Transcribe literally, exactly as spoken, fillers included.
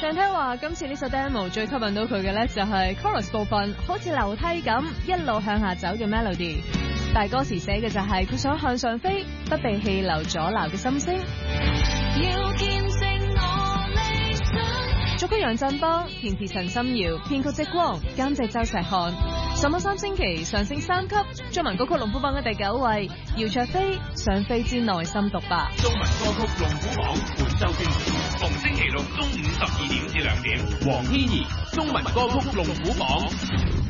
上聽話今次呢首 demo 最吸引到佢嘅咧就係 chorus 部分好似樓梯咁一路向下走嘅 melody， 但歌詞寫嘅就係佢想向上飛，不被氣流阻撓嘅心聲。要見證我理想。作曲楊振邦，填詞陳心遙，編曲積光，監製周石漢。上網三星期上升三級，中文歌曲龍虎榜嘅第九位，姚焯菲想飛之內心獨白。 中文歌曲龍虎榜本周精選，逢星期六中午十二點至兩點，黃天怡中文歌曲龍虎榜。